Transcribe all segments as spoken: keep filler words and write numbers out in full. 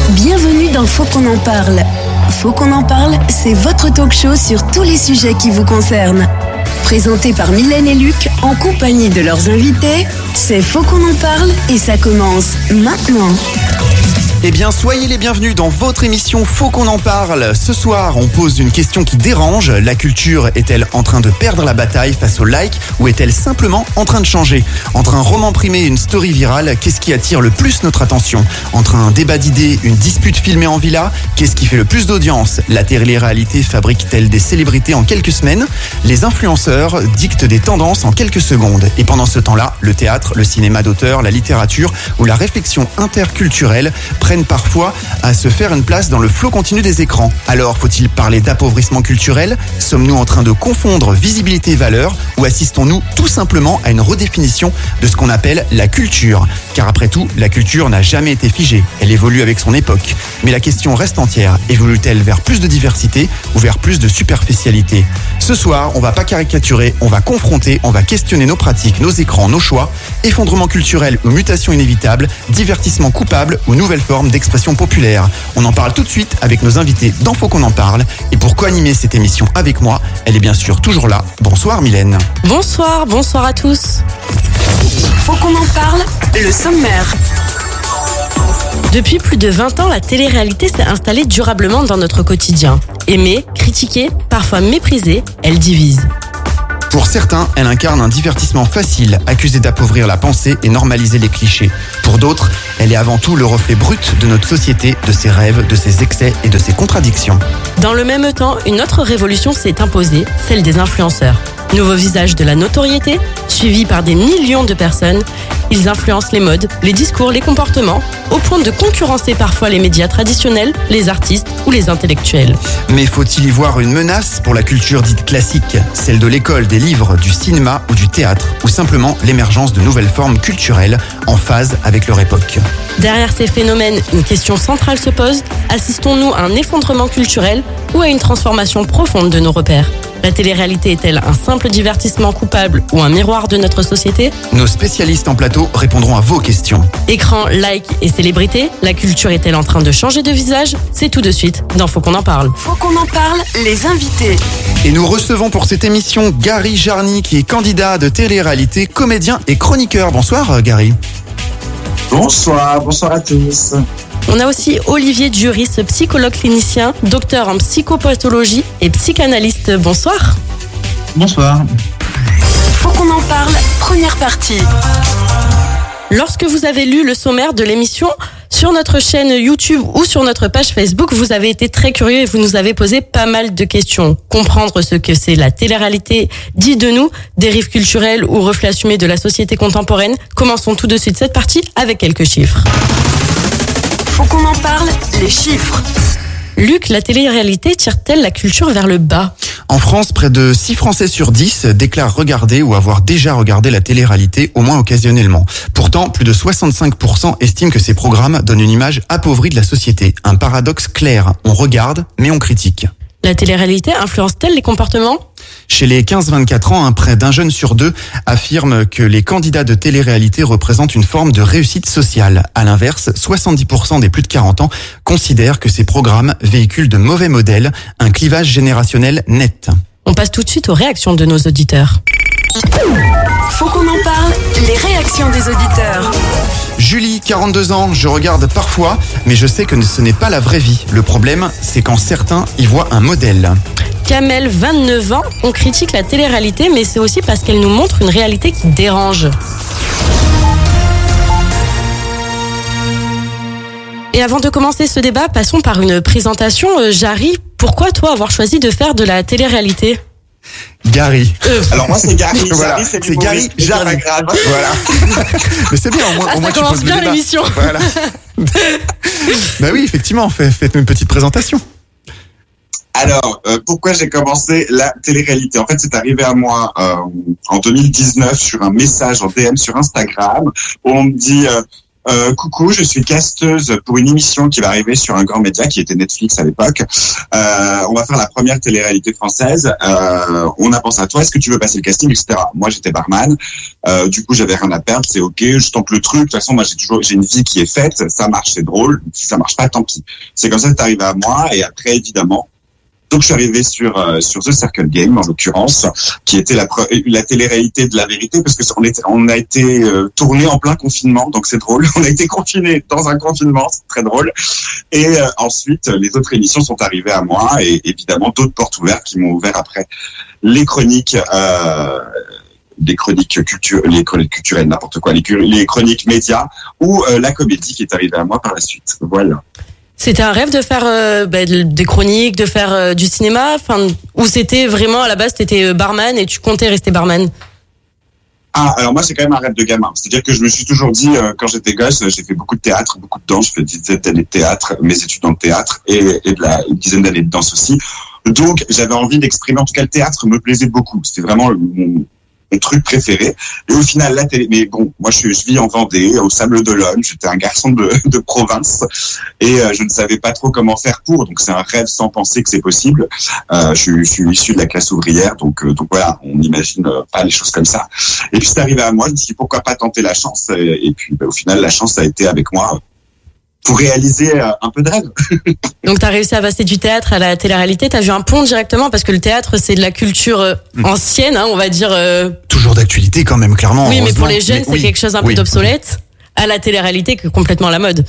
Bienvenue dans Faut qu'on en parle. Faut qu'on en parle, c'est votre talk show sur tous les sujets qui vous concernent. Présenté par Mylène et Luc en compagnie de leurs invités, c'est Faut qu'on en parle et ça commence maintenant. Eh bien, soyez les bienvenus dans votre émission Faut qu'on en parle. Ce soir, on pose une question qui dérange. La culture est-elle en train de perdre la bataille face au like ou est-elle simplement en train de changer ? Entre un roman primé et une story virale, qu'est-ce qui attire le plus notre attention ? Entre un débat d'idées, une dispute filmée en villa, qu'est-ce qui fait le plus d'audience ? La télé-réalité fabrique-t-elle des célébrités en quelques semaines ? Les influenceurs dictent des tendances en quelques secondes. Et pendant ce temps-là, le théâtre, le cinéma d'auteur, la littérature ou la réflexion interculturelle prennent parfois à se faire une place dans le flot continu des écrans. Alors, faut-il parler d'appauvrissement culturel ? Sommes-nous en train de confondre visibilité et valeur ou assistons-nous tout simplement à une redéfinition de ce qu'on appelle la culture ? Car après tout, la culture n'a jamais été figée. Elle évolue avec son époque. Mais la question reste entière. Évolue-t-elle vers plus de diversité ou vers plus de superficialité ? Ce soir, on va pas caricaturer, on va confronter, on va questionner nos pratiques, nos écrans, nos choix, effondrement culturel ou mutation inévitable, divertissement coupable ou nouvelle forme d'expression populaire. On en parle tout de suite avec nos invités dans Faut qu'on en parle. Et pour co-animer cette émission avec moi, elle est bien sûr toujours là. Bonsoir Mylène. Bonsoir, bonsoir à tous. Faut qu'on en parle, le sommaire. Depuis plus de vingt ans, la télé-réalité s'est installée durablement dans notre quotidien. Aimée, critiquée, parfois méprisée, elle divise. Pour certains, elle incarne un divertissement facile, accusé d'appauvrir la pensée et normaliser les clichés. Pour d'autres, elle est avant tout le reflet brut de notre société, de ses rêves, de ses excès et de ses contradictions. Dans le même temps, une autre révolution s'est imposée, celle des influenceurs. Nouveau visage de la notoriété, suivi par des millions de personnes, ils influencent les modes, les discours, les comportements, au point de concurrencer parfois les médias traditionnels, les artistes ou les intellectuels. Mais faut-il y voir une menace pour la culture dite classique, celle de l'école, des livres, du cinéma ou du théâtre, ou simplement l'émergence de nouvelles formes culturelles en phase avec leur époque ? Derrière ces phénomènes, une question centrale se pose, assistons-nous à un effondrement culturel ou à une transformation profonde de nos repères ? La télé-réalité est-elle un simple divertissement coupable ou un miroir de notre société ? Nos spécialistes en plateau répondront à vos questions. Écran, like et célébrité, la culture est-elle en train de changer de visage ? C'est tout de suite dans Faut qu'on en parle. Faut qu'on en parle, les invités. Et nous recevons pour cette émission Gary Jarny qui est candidat de télé-réalité, comédien et chroniqueur. Bonsoir Gary. Bonsoir, bonsoir à tous. On a aussi Olivier Duris, psychologue clinicien, docteur en psychopathologie et psychanalyste. Bonsoir. Bonsoir. Faut qu'on en parle, première partie. Lorsque vous avez lu le sommaire de l'émission sur notre chaîne YouTube ou sur notre page Facebook, vous avez été très curieux et vous nous avez posé pas mal de questions. Comprendre ce que c'est la télé-réalité dit de nous, dérives culturelles ou reflets assumés de la société contemporaine. Commençons tout de suite cette partie avec quelques chiffres. Faut qu'on en parle, les chiffres. Luc, la télé-réalité tire-t-elle la culture vers le bas ? En France, près de six Français sur dix déclarent regarder ou avoir déjà regardé la télé-réalité, au moins occasionnellement. Pourtant, plus de soixante-cinq pour cent estiment que ces programmes donnent une image appauvrie de la société. Un paradoxe clair. On regarde, mais on critique. La télé-réalité influence-t-elle les comportements ? Chez les quinze vingt-quatre ans, un près d'un jeune sur deux affirme que les candidats de télé-réalité représentent une forme de réussite sociale. À l'inverse, soixante-dix pour cent des plus de quarante ans considèrent que ces programmes véhiculent de mauvais modèles, un clivage générationnel net. On passe tout de suite aux réactions de nos auditeurs. Faut qu'on en parle, les réactions des auditeurs. Julie, quarante-deux ans, je regarde parfois, mais je sais que ce n'est pas la vraie vie. Le problème, c'est quand certains y voient un modèle. Kamel, vingt-neuf ans, on critique la télé-réalité, mais c'est aussi parce qu'elle nous montre une réalité qui dérange. Et avant de commencer ce débat, passons par une présentation. Euh, Jarry, pourquoi toi avoir choisi de faire de la télé-réalité ? Gary. Euh, Alors moi c'est Gary. Voilà, Gary, c'est, c'est Gary Jarny. Voilà. Mais c'est bien, au moins, ah, au moins ça tu commence poses bien le débat. l'émission. Voilà. Bah oui, effectivement, fait, faites-nous une petite présentation. Alors, euh, pourquoi j'ai commencé la télé-réalité ? En fait, c'est arrivé à moi euh, en deux mille dix-neuf sur un message en D M sur Instagram où on me dit euh, Euh, coucou, je suis casteuse pour une émission qui va arriver sur un grand média qui était Netflix à l'époque. Euh, on va faire la première télé-réalité française. Euh, on a pensé à toi. Est-ce que tu veux passer le casting, et cetera. Moi, j'étais barman. Euh, du coup, j'avais rien à perdre. C'est ok. Je tente le truc. De toute façon, moi, j'ai toujours, j'ai une vie qui est faite. Ça marche, c'est drôle. Si ça marche pas, tant pis. C'est comme ça que c'est arrivé à moi. Et après, évidemment. Donc je suis arrivé sur euh, sur The Circle Game en l'occurrence, qui était la la télé-réalité de la vérité, parce que on était on a été euh, tourné en plein confinement, donc c'est drôle. On a été confinés dans un confinement, c'est très drôle. Et euh, ensuite les autres émissions sont arrivées à moi, et évidemment d'autres portes ouvertes qui m'ont ouvert après. Les chroniques. Euh, les chroniques culture, les chroniques culturelles, n'importe quoi, les, les chroniques médias, ou euh, la comédie qui est arrivée à moi par la suite. Voilà. C'était un rêve de faire euh, bah, des chroniques, de faire euh, du cinéma, enfin, ou c'était vraiment à la base t'étais barman et tu comptais rester barman? Ah, alors moi c'est quand même un rêve de gamin. C'est-à-dire que je me suis toujours dit, euh, quand j'étais gosse, j'ai fait beaucoup de théâtre, beaucoup de danse, j'ai fait une dizaine d'années de théâtre, mes études dans le théâtre et, et de la, une dizaine d'années de danse aussi. Donc j'avais envie d'exprimer, en tout cas le théâtre me plaisait beaucoup. C'était vraiment mon mon truc préféré. Et au final, la télé, mais bon, moi, je, je vis en Vendée, au Sable d'Olonne. J'étais un garçon de, de province et euh, je ne savais pas trop comment faire pour. Donc, c'est un rêve sans penser que c'est possible. Euh, je, je suis issu de la classe ouvrière, donc, euh, donc voilà, on n'imagine euh, pas les choses comme ça. Et puis, c'est arrivé à moi. Je me suis dit, pourquoi pas tenter la chance? Et, et puis, bah, au final, la chance a été avec moi pour réaliser euh, un peu de rêve. Donc, tu as réussi à passer du théâtre à la télé-réalité. Tu as vu un pont directement, parce que le théâtre, c'est de la culture euh, mmh. ancienne, hein, on va dire. Euh... Toujours d'actualité quand même, clairement. Oui, mais pour les jeunes, mais c'est oui. quelque chose un oui. peu d'obsolète. À la télé-réalité, que complètement à la mode.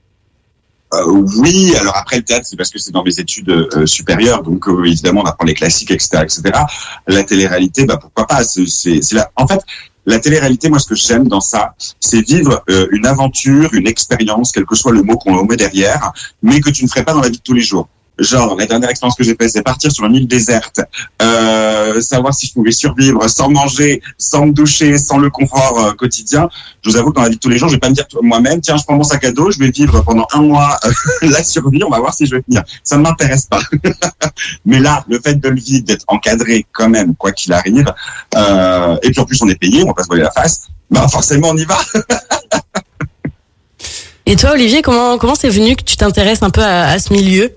Euh, oui, alors après le théâtre, c'est parce que c'est dans mes études euh, supérieures, donc euh, évidemment on apprend les classiques, et cetera, et cetera. La télé-réalité, bah pourquoi pas. C'est, c'est, c'est la... En fait, la télé-réalité, moi, ce que j'aime dans ça, c'est vivre euh, une aventure, une expérience, quel que soit le mot qu'on met derrière, mais que tu ne ferais pas dans la vie de tous les jours. Genre, la dernière expérience que j'ai faite, c'est partir sur une île déserte, euh, savoir si je pouvais survivre sans manger, sans me doucher, sans le confort euh, quotidien. Je vous avoue que dans la vie de tous les jours, je vais pas me dire moi-même, tiens, je prends mon sac à dos, je vais vivre pendant un mois euh, la survie, on va voir si je vais tenir. Ça ne m'intéresse pas. Mais là, le fait de le vivre, d'être encadré quand même, quoi qu'il arrive, euh, et puis en plus on est payé, on va pas se voiler la face, bah forcément on y va. Et toi, Olivier, comment comment c'est venu que tu t'intéresses un peu à, à ce milieu?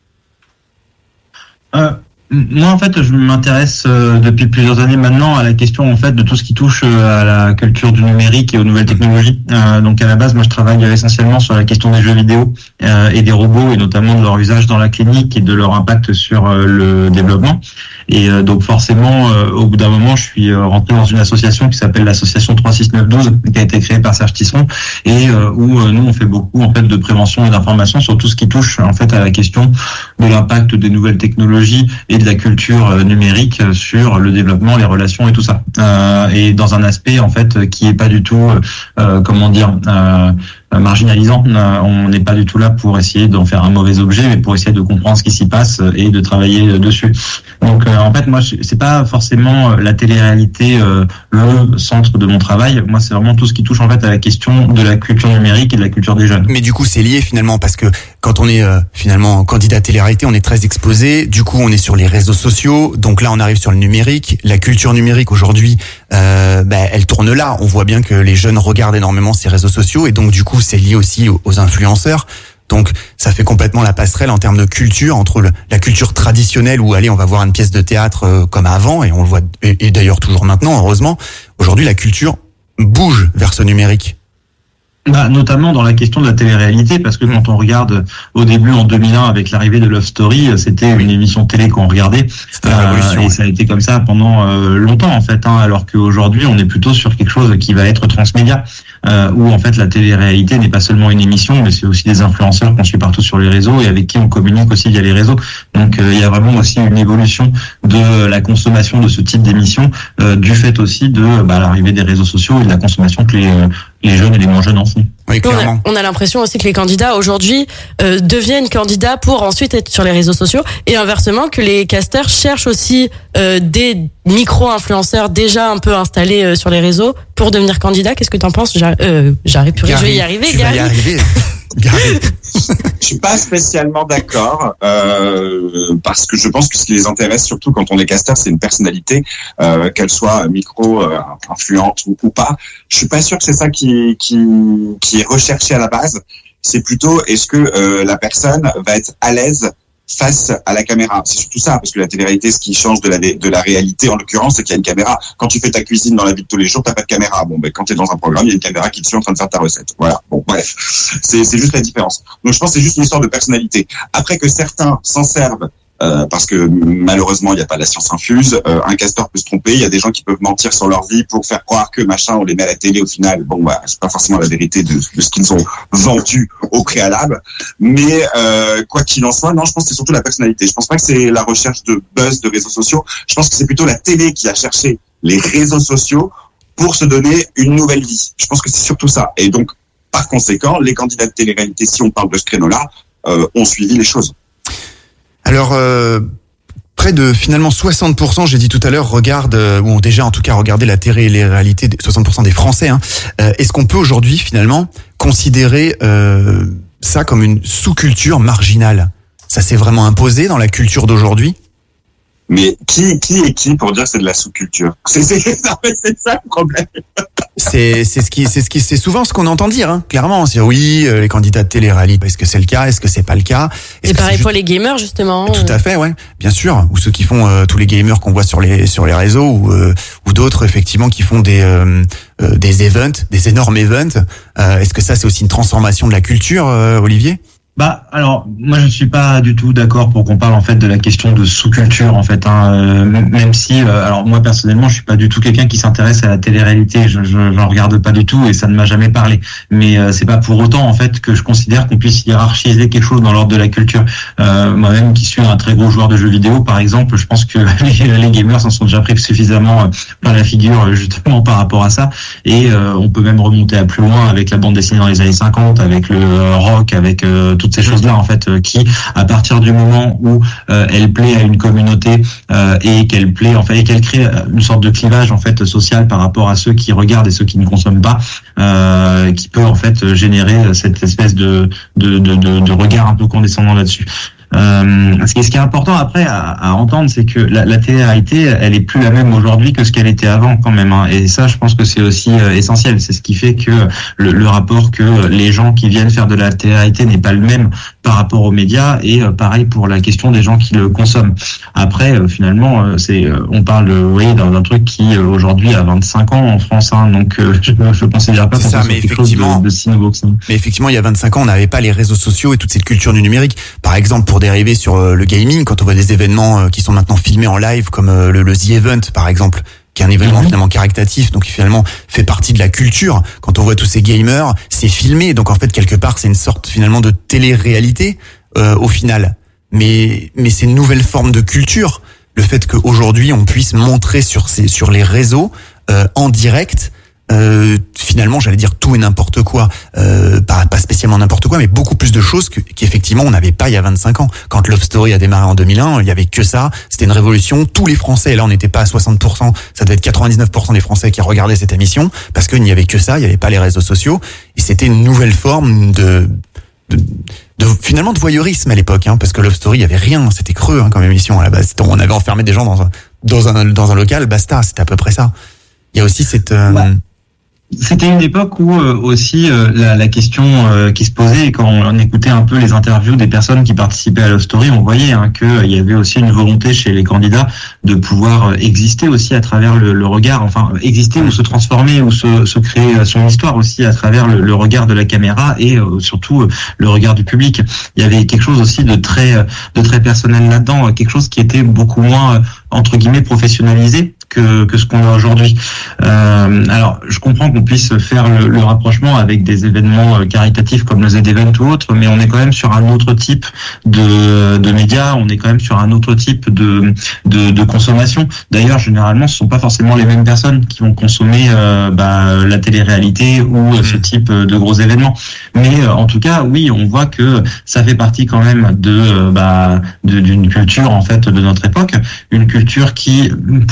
Euh, moi, en fait, je m'intéresse euh, depuis plusieurs années maintenant à la question en fait de tout ce qui touche euh, à la culture du numérique et aux nouvelles technologies. Euh, donc, à la base, moi, je travaille essentiellement sur la question des jeux vidéo euh, et des robots, et notamment de leur usage dans la clinique et de leur impact sur euh, le développement. Et euh, donc, forcément, euh, au bout d'un moment, je suis euh, rentré dans une association qui s'appelle l'association trois six neuf douze, qui a été créée par Serge Tisseron, et euh, où euh, nous, on fait beaucoup en fait de prévention et d'information sur tout ce qui touche en fait à la question de l'impact des nouvelles technologies et de la culture euh, numérique sur le développement, les relations et tout ça. Euh, et dans un aspect en fait qui est pas du tout, euh, comment dire, euh, marginalisant. Euh, on n'est pas du tout là pour essayer d'en faire un mauvais objet, mais pour essayer de comprendre ce qui s'y passe et de travailler dessus. Donc, euh, en fait, moi, c'est pas forcément la télé-réalité euh, le centre de mon travail. Moi, c'est vraiment tout ce qui touche en fait à la question de la culture numérique et de la culture des jeunes. Mais du coup, c'est lié finalement, parce que quand on est euh, finalement candidat télé-réalité, on est très exposé. Du coup, on est sur les réseaux sociaux. Donc là, on arrive sur le numérique. La culture numérique aujourd'hui, euh, bah, elle tourne là. On voit bien que les jeunes regardent énormément ces réseaux sociaux, et donc du coup, c'est lié aussi aux influenceurs. Donc, ça fait complètement la passerelle en termes de culture entre le, la culture traditionnelle où, allez, on va voir une pièce de théâtre euh, comme avant, et on le voit, et, et d'ailleurs toujours maintenant, heureusement. Aujourd'hui, la culture bouge vers ce numérique. Bah, notamment dans la question de la télé-réalité, parce que quand on regarde au début en deux mille un avec l'arrivée de Love Story, c'était une émission télé qu'on regardait, euh, et ça a été comme ça pendant euh, longtemps en fait, hein, alors qu'aujourd'hui on est plutôt sur quelque chose qui va être transmédia, euh, où en fait la télé-réalité n'est pas seulement une émission, mais c'est aussi des influenceurs qu'on suit partout sur les réseaux et avec qui on communique aussi via les réseaux. Donc euh, il y a vraiment aussi une évolution de la consommation de ce type d'émission, euh, du fait aussi de bah, l'arrivée des réseaux sociaux et de la consommation que les euh, les jeunes et les moins jeunes en font. Oui, clairement. On a, on a l'impression aussi que les candidats aujourd'hui euh, deviennent candidats pour ensuite être sur les réseaux sociaux, et inversement que les casteurs cherchent aussi euh, des micro-influenceurs déjà un peu installés euh, sur les réseaux pour devenir candidats. Qu'est-ce que t'en penses? J'arrive, euh, j'arrive plus, je vais y arriver. Tu vas y arriver. Gary. Je suis pas spécialement d'accord euh, parce que je pense que ce qui les intéresse, surtout quand on est casteur, c'est une personnalité, euh, qu'elle soit micro, euh, influente ou, ou pas. Je suis pas sûr que c'est ça qui, qui, qui est recherché à la base. C'est plutôt est-ce que euh, la personne va être à l'aise face à la caméra. C'est surtout ça, parce que la télé-réalité, ce qui change de la, de la réalité, en l'occurrence, c'est qu'il y a une caméra. Quand tu fais ta cuisine dans la vie de tous les jours, t'as pas de caméra. Bon, ben, quand t'es dans un programme, il y a une caméra qui te suit en train de faire ta recette. Voilà. Bon, bref. C'est, c'est juste la différence. Donc, je pense que c'est juste une histoire de personnalité. Après que certains s'en servent, euh, parce que malheureusement, il n'y a pas la science infuse, euh, un casteur peut se tromper. Il y a des gens qui peuvent mentir sur leur vie pour faire croire que machin, on les met à la télé au final. Bon, bah, c'est pas forcément la vérité de, de ce qu'ils ont vendu au préalable. Mais euh, quoi qu'il en soit, non, je pense que c'est surtout la personnalité. Je pense pas que c'est la recherche de buzz de réseaux sociaux. Je pense que c'est plutôt la télé qui a cherché les réseaux sociaux pour se donner une nouvelle vie. Je pense que c'est surtout ça. Et donc, par conséquent, les candidats de télé-réalité, si on parle de ce créneau-là, euh, ont suivi les choses. Alors, euh, près de finalement soixante pour cent, j'ai dit tout à l'heure, regardent, euh, ou ont déjà en tout cas regardé la télé-réalité, soixante pour cent des Français. Hein. Euh, est-ce qu'on peut aujourd'hui finalement considérer euh, ça comme une sous-culture marginale ? Ça s'est vraiment imposé dans la culture d'aujourd'hui ? Mais qui, qui est qui pour dire que c'est de la sous-culture ? C'est, c'est, c'est ça le problème. C'est, c'est ce qui, c'est ce qui, c'est souvent ce qu'on entend dire, hein, clairement. C'est oui, euh, les candidats de télé-réalité. Est-ce que c'est le cas ? Est-ce que c'est pas le cas ? Est-ce c'est que pareil c'est pour juste... les gamers, justement. Tout à fait, ouais, bien sûr. Ou ceux qui font euh, tous les gamers qu'on voit sur les sur les réseaux, ou euh, ou d'autres effectivement qui font des euh, euh, des events, des énormes events. Euh, est-ce que ça c'est aussi une transformation de la culture, euh, Olivier ? Bah alors moi je ne suis pas du tout d'accord pour qu'on parle en fait de la question de sous-culture en fait hein, euh, même si euh, alors moi personnellement je suis pas du tout quelqu'un qui s'intéresse à la télé-réalité, je, je j'en regarde pas du tout et ça ne m'a jamais parlé, mais euh, c'est pas pour autant en fait que je considère qu'on puisse hiérarchiser quelque chose dans l'ordre de la culture. Euh, moi-même qui suis un très gros joueur de jeux vidéo par exemple, je pense que les, les gamers s'en sont déjà pris suffisamment plein la figure justement par rapport à ça, et euh, on peut même remonter à plus loin avec la bande dessinée dans les années cinquante, avec le rock, avec euh, toutes ces choses-là en fait, euh, qui à partir du moment où euh, elle plaît à une communauté euh, et qu'elle plaît en fait et qu'elle crée une sorte de clivage en fait social par rapport à ceux qui regardent et ceux qui ne consomment pas, euh, qui peut en fait générer cette espèce de de de, de, de regard un peu condescendant là-dessus. Euh, ce, qui est, ce qui est important après à, à entendre, c'est que la, la télé-réalité, elle est plus la même aujourd'hui que ce qu'elle était avant quand même. Hein. Et ça, je pense que c'est aussi euh, essentiel. C'est ce qui fait que le, le rapport que les gens qui viennent faire de la télé-réalité n'est pas le même par rapport aux médias, et euh, pareil pour la question des gens qui le consomment. Après, euh, finalement, euh, c'est, euh, on parle, euh, oui, d'un, d'un truc qui euh, aujourd'hui a vingt-cinq ans en France. Hein, donc, euh, je ne considère pas que ça, mais quelque chose de, de si nouveau que ça. Mais effectivement, il y a vingt-cinq ans, on n'avait pas les réseaux sociaux et toute cette culture du numérique. Par exemple, pour dériver sur le gaming, quand on voit des événements qui sont maintenant filmés en live, comme le, le The Event par exemple, qui est un événement mmh. finalement caritatif, donc qui finalement fait partie de la culture. Quand on voit tous ces gamers, c'est filmé, donc en fait quelque part c'est une sorte finalement de télé-réalité euh, au final. Mais mais c'est une nouvelle forme de culture, le fait qu'aujourd'hui on puisse montrer sur ces sur les réseaux euh, en direct. Euh, finalement, j'allais dire tout et n'importe quoi, euh, pas, pas spécialement n'importe quoi, mais beaucoup plus de choses que, qu'effectivement on n'avait pas il y a vingt-cinq ans. Quand Love Story a démarré en deux mille un, il y avait que ça, c'était une révolution. Tous les Français, et là on n'était pas à soixante pour cent, ça devait être quatre-vingt-dix-neuf pour cent des Français qui regardaient cette émission, parce qu'il n'y avait que ça, il n'y avait pas les réseaux sociaux, et c'était une nouvelle forme de, de, de finalement de voyeurisme à l'époque, hein, parce que Love Story, il y avait rien, c'était creux hein, comme émission à la base. On avait enfermé des gens dans un, dans un, dans un local, basta, c'était à peu près ça. Il y a aussi cette... Euh, ouais. C'était une époque où euh, aussi euh, la, la question euh, qui se posait, et quand on, on écoutait un peu les interviews des personnes qui participaient à Love Story, on voyait hein, qu'il euh, y avait aussi une volonté chez les candidats de pouvoir euh, exister aussi à travers le, le regard, enfin exister ou se transformer ou se, se créer son histoire aussi à travers le, le regard de la caméra et euh, surtout euh, le regard du public. Il y avait quelque chose aussi de très de très personnel là-dedans, quelque chose qui était beaucoup moins euh, entre guillemets professionnalisé que, que ce qu'on a aujourd'hui. Euh, alors, je comprends qu'on puisse faire le, le rapprochement avec des événements euh, caritatifs comme le Z Event ou autre, mais on est quand même sur un autre type de, de médias, on est quand même sur un autre type de, de, de consommation. D'ailleurs, généralement, ce sont pas forcément les mêmes personnes qui vont consommer euh, bah, la télé-réalité ou euh, ce type de gros événements. Mais euh, en tout cas, oui, on voit que ça fait partie quand même de, euh, bah, de d'une culture en fait de notre époque, une culture qui, pour moi,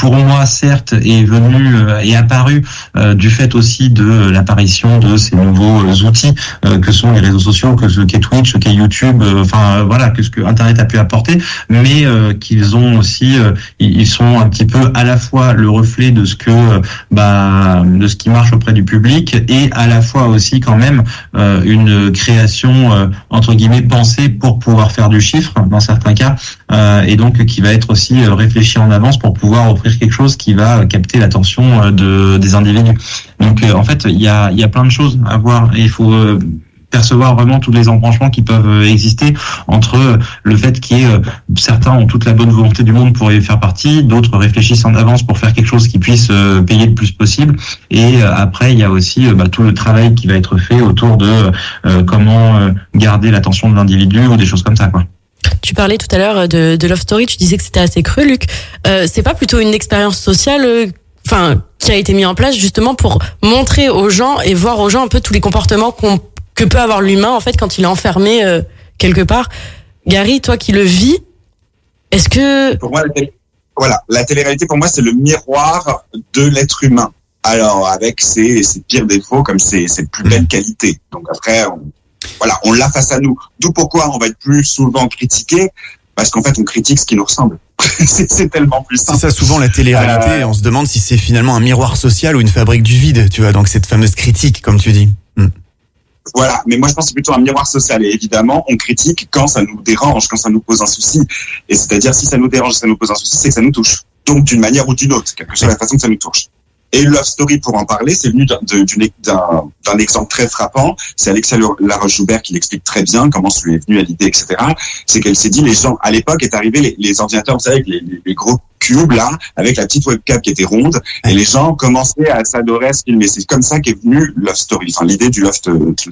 certes est venu euh, est apparu euh, du fait aussi de l'apparition de ces nouveaux outils euh, que sont les réseaux sociaux, que ce qu'est Twitch, qu'est YouTube, euh, enfin euh, voilà, que ce que Internet a pu apporter, mais euh, qu'ils ont aussi, euh, ils sont un petit peu à la fois le reflet de ce que euh, bah de ce qui marche auprès du public et à la fois aussi quand même euh, une création euh, entre guillemets pensée pour pouvoir faire du chiffre dans certains cas euh, et donc qui va être aussi euh, réfléchi en avance pour pouvoir offrir quelque chose qui va capter l'attention euh, de des individus. Donc euh, en fait il y a il y a plein de choses à voir et il faut euh, percevoir vraiment tous les embranchements qui peuvent exister entre le fait qu'il y ait certains ont toute la bonne volonté du monde pour y faire partie, d'autres réfléchissent en avance pour faire quelque chose qui puisse payer le plus possible, et après il y a aussi bah, tout le travail qui va être fait autour de euh, comment garder l'attention de l'individu ou des choses comme ça, quoi. Tu parlais tout à l'heure de, de Love Story, tu disais que c'était assez cru, Luc. Euh, c'est pas plutôt une expérience sociale enfin euh, qui a été mise en place justement pour montrer aux gens et voir aux gens un peu tous les comportements qu'on que peut avoir l'humain en fait quand il est enfermé euh, quelque part. Gary, toi qui le vis, est-ce que pour moi la télé... voilà, la télé-réalité pour moi c'est le miroir de l'être humain. Alors avec ses, ses pires défauts comme ses, ses plus belles qualités. Donc après on... voilà, on l'a face à nous. D'où pourquoi on va être plus souvent critiqué, parce qu'en fait on critique ce qui nous ressemble. c'est, c'est tellement plus simple. C'est ça, souvent la télé-réalité, euh... on se demande si c'est finalement un miroir social ou une fabrique du vide, tu vois, donc cette fameuse critique comme tu dis. Hmm. Voilà, mais moi je pense que c'est plutôt un miroir social, et évidemment on critique quand ça nous dérange, quand ça nous pose un souci, et c'est-à-dire si ça nous dérange, ça nous pose un souci, c'est que ça nous touche, donc d'une manière ou d'une autre, quelle que soit la façon que ça nous touche. Et Love Story, pour en parler, c'est venu d'un, d'un, d'un exemple très frappant. C'est Alexia Laroche-Joubert qui l'explique très bien, comment ça lui est venu à l'idée, et cetera. C'est qu'elle s'est dit, les gens, à l'époque, est arrivé les, les ordinateurs, vous savez, avec les, les, les gros cubes, là, avec la petite webcam qui était ronde, et les gens commençaient à s'adorer, à se filmer. C'est comme ça qu'est venue Love Story, enfin, l'idée du loft,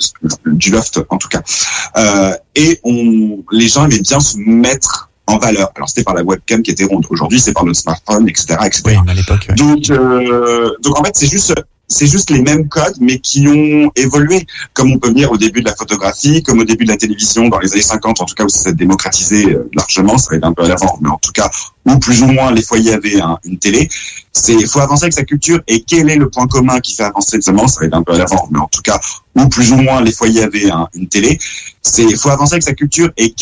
du loft, en tout cas. Euh, et on, les gens aimaient bien se mettre en valeur. Alors c'était par la webcam qui était ronde. Aujourd'hui c'est par notre smartphone, et cetera, et cetera. Oui, à l'époque. Ouais. Donc, euh, donc en fait c'est juste, c'est juste les mêmes codes, mais qui ont évolué. Comme on peut venir au début de la photographie, comme au début de la télévision dans les années cinquante, en tout cas où ça s'est démocratisé largement, ça va être un peu à l'avant, mais en tout cas où plus ou moins les foyers avaient un, une télé. C'est, il faut avancer avec sa culture. Et quel est le point commun qui fait avancer seulement, ça va être un peu à l'avant, mais en tout cas où plus ou moins les foyers avaient un, une télé. C'est, il faut avancer avec sa culture. Et